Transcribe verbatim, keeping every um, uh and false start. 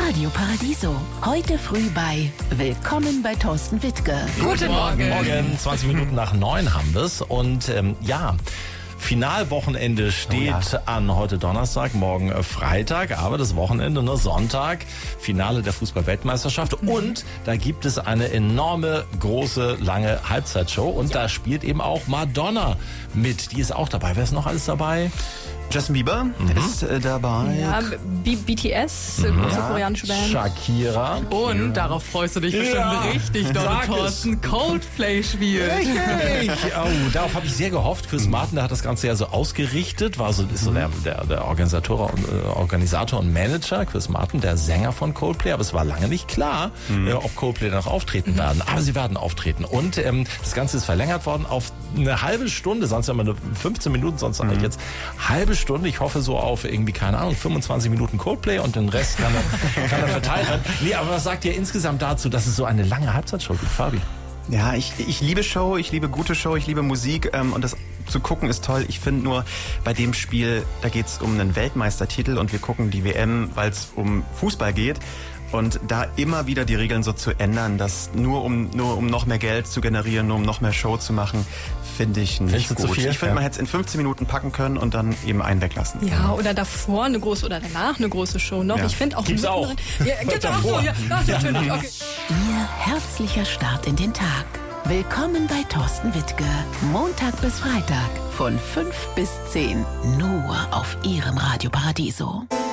Radio Paradiso. Heute früh bei Willkommen bei Thorsten Wittke. Guten Morgen. Morgen, zwanzig Minuten nach neun haben wir es. Und ähm, ja, Finalwochenende steht oh ja. an. Heute Donnerstag, morgen äh, Freitag, aber das Wochenende, ne, Sonntag, Finale der Fußball-Weltmeisterschaft. Mhm. Und da gibt es eine enorme, große, lange Halbzeitshow. Und ja. da spielt eben auch Madonna mit. Die ist auch dabei. Wer ist noch alles dabei? Justin Bieber mhm. ist äh, dabei. Ja, B- BTS, Mhm. große Ja. koreanische Band. Shakira. Und darauf freust du dich bestimmt Ja. richtig, doll, Sag Thorsten. Coldplay spielt. Richtig. Oh, darauf habe ich sehr gehofft. Chris Martin, der hat das Ganze ja so ausgerichtet, war so, ist so der, der, der Organisator, und, äh, Organisator und Manager, Chris Martin, der Sänger von Coldplay. Aber es war lange nicht klar, mhm. äh, ob Coldplay noch auftreten mhm. werden. Aber sie werden auftreten. Und ähm, das Ganze ist verlängert worden auf eine halbe Stunde, sonst haben wir nur fünfzehn Minuten, sonst sage ich jetzt halbe Stunde. Ich hoffe so auf irgendwie, keine Ahnung, fünfundzwanzig Minuten Coldplay und den Rest kann er, kann er verteilt werden. Nee, aber was sagt ihr insgesamt dazu, dass es so eine lange Halbzeitshow gibt, Fabi? Ja, ich, ich liebe Show, ich liebe gute Show, ich liebe Musik ähm, und das zu gucken ist toll. Ich finde nur, bei dem Spiel, da geht es um einen Weltmeistertitel und wir gucken die W M, weil es um Fußball geht. Und da immer wieder die Regeln so zu ändern, dass nur um nur um noch mehr Geld zu generieren, nur um noch mehr Show zu machen, finde ich nicht Findest du gut. zu viel? Ich finde, Ja. man hätte es in fünfzehn Minuten packen können und dann eben einen weglassen. Ja, oder davor eine große oder danach eine große Show noch. Ja. Ich finde auch Gibt's auch. Ja, gibt's auch so. Ja, ja, natürlich. Okay. Ihr herzlicher Start in den Tag. Willkommen bei Thorsten Wittke. Montag bis Freitag von fünf bis zehn. Nur auf Ihrem Radio Paradiso.